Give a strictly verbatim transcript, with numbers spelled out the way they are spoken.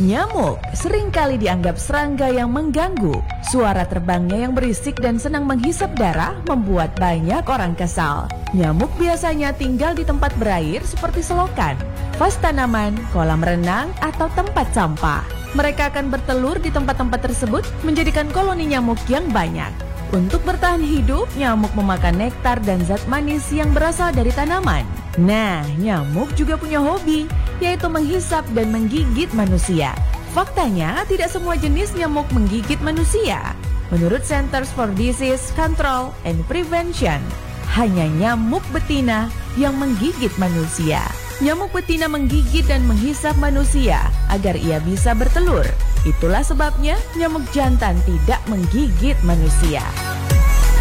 Nyamuk seringkali dianggap serangga yang mengganggu. Suara terbangnya yang berisik dan senang menghisap darah membuat banyak orang kesal. Nyamuk biasanya tinggal di tempat berair seperti selokan, vas tanaman, kolam renang, atau tempat sampah. Mereka akan bertelur di tempat-tempat tersebut, menjadikan koloni nyamuk yang banyak. Untuk bertahan hidup, nyamuk memakan nektar dan zat manis yang berasal dari tanaman. Nah, nyamuk juga punya hobi, yaitu menghisap dan menggigit manusia. Faktanya, tidak semua jenis nyamuk menggigit manusia. Menurut Centers for Disease Control and Prevention, hanya nyamuk betina yang menggigit manusia. Nyamuk betina menggigit dan menghisap manusia agar ia bisa bertelur. Itulah sebabnya nyamuk jantan tidak menggigit manusia.